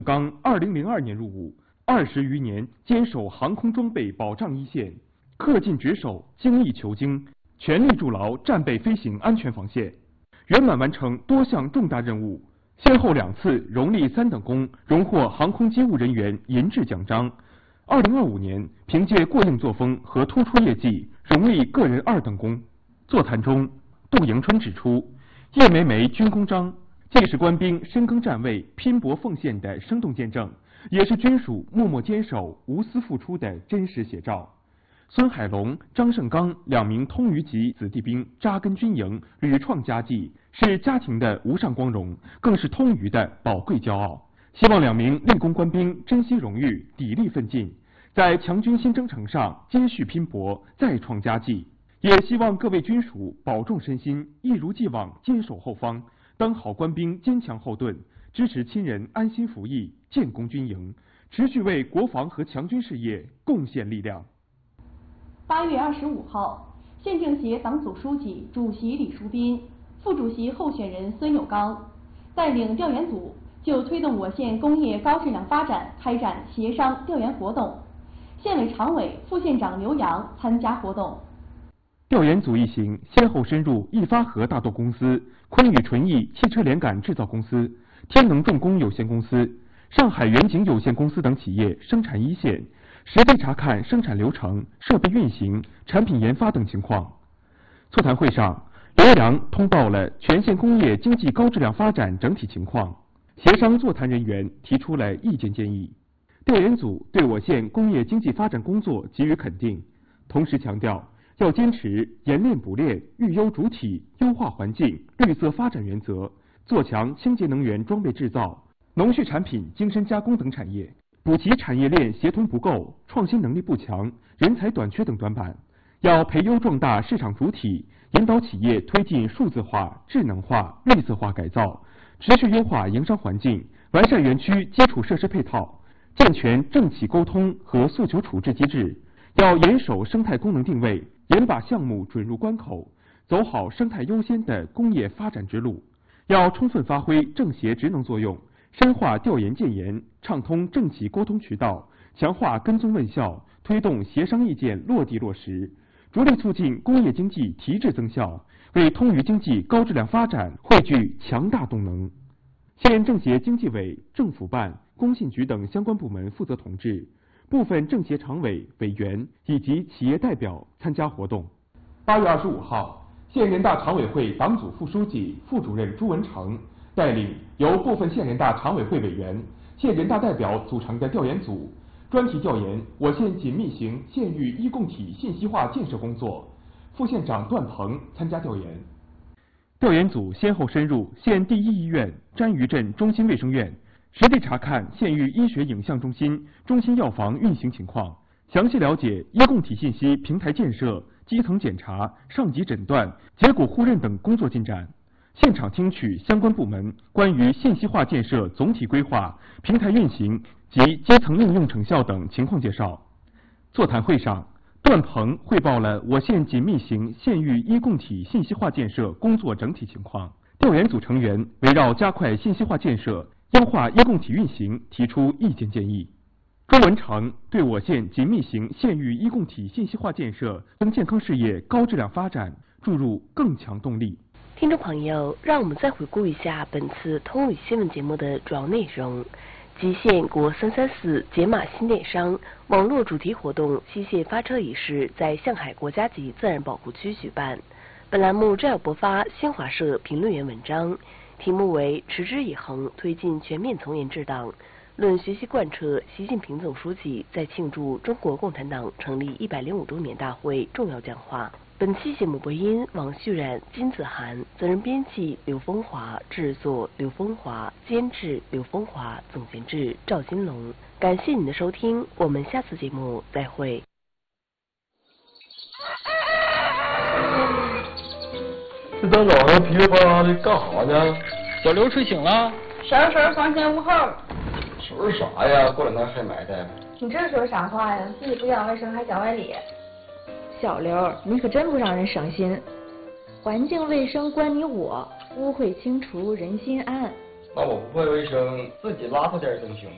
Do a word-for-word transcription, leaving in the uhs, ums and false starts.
刚二零零二年入伍，二十余年坚守航空装备保障一线，恪尽职守，精益求精，全力筑牢战备飞行安全防线，圆满完成多项重大任务，先后两次荣立三等功，荣获航空机务人员银质奖章。二零二五年，凭借过硬作风和突出业绩，荣立个人二等功。座谈中，杜迎春指出，叶枚枚军功章既是官兵深耕站位、拼搏奉献的生动见证，也是军属默默坚守、无私付出的真实写照。孙海龙、张胜刚两名通渝籍子弟兵扎根军营，屡创佳绩，是家庭的无上光荣，更是通渝的宝贵骄傲。希望两名立功官兵珍惜荣誉，砥砺奋进，在强军新征程上接续拼搏，再创佳绩。也希望各位军属保重身心，一如既往坚守后方，当好官兵坚强后盾，支持亲人安心服役，建功军营，持续为国防和强军事业贡献力量。 八月二十五号，县政协党组书记、主席李书斌、副主席候选人孙友刚带领调研组就推动我县工业高质量发展开展协商调研活动。县委常委、副县长刘洋参加活动。 调研组一行先后深入易发河大豆公司、昆宇纯益汽车连杆制造公司、天能重工有限公司、上海远景有限公司等企业生产一线，实地查看生产流程、设备运行、产品研发等情况。座谈会上，刘洋通报了全县工业经济高质量发展整体情况，协商座谈人员提出了意见建议。调研组对我县工业经济发展工作给予肯定，同时强调要坚持研炼补炼、育优主体、优化环境、绿色发展原则，做强清洁能源装备制造、农畜产品精深加工等产业，补齐产业链协同不够、创新能力不强、人才短缺等短板。要培优壮大市场主体，引导企业推进数字化、智能化、绿色化改造，持续优化营商环境，完善园区基础设施配套，健全政企沟通和诉求处置机制。要严守生态功能定位，严把项目准入关口，走好生态优先的工业发展之路。要充分发挥政协职能作用，深化调研建言，畅通政企沟通渠道，强化跟踪问效，推动协商意见落地落实，着力促进工业经济提质增效，为通渝经济高质量发展汇聚强大动能。县政协经济委、政府办、工信局等相关部门负责同志、部分政协常委、委员以及企业代表参加活动。八月二十五号，县人大常委会党组副书记、副主任朱文成带领由部分县人大常委会委员、县人大代表组成的调研组，专题调研我县紧密型县域一共体信息化建设工作。副县长段鹏参加调研。调研组先后深入县第一医院詹隅镇中心卫生院，实地查看县域医学影像中心、中心药房运行情况，详细了解医共体信息平台建设、基层检查、上级诊断、结果互认等工作进展。现场听取相关部门关于信息化建设总体规划、平台运行及基层应用成效等情况介绍。座谈会上，段鹏汇报了我县紧密型县域医共体信息化建设工作整体情况。调研组成员围绕加快信息化建设、优化医共体运行提出意见建议。朱文成对我县紧密型县域医共体信息化建设跟健康事业高质量发展注入更强动力。 听众朋友，让我们再回顾一下本次通纬新闻节目的主要内容。吉县国三三四解码新电商网络主题活动机械发车仪式在象海国家级自然保护区举办。本栏目正要播发新华社评论员文章，题目为持之以恒推进全面从严治党，论学习贯彻习近平总书记在庆祝中国共产党成立一百零五周年大会重要讲话。本期节目播音王旭然、金子涵，责任编辑刘风华，制作刘风华，监制刘风华，总监制赵金龙。感谢您的收听，我们下次节目再会。 这大早上噼里啪啦的干啥呢？ 小刘睡醒了。 收拾房间屋后。 收拾啥呀？过两天还埋汰。 你这说啥话呀？自己不讲卫生还讲外理。 小刘，你可真不让人省心。环境卫生关你我，污秽清除人心安。 那我不会卫生，自己拉出点总行吧？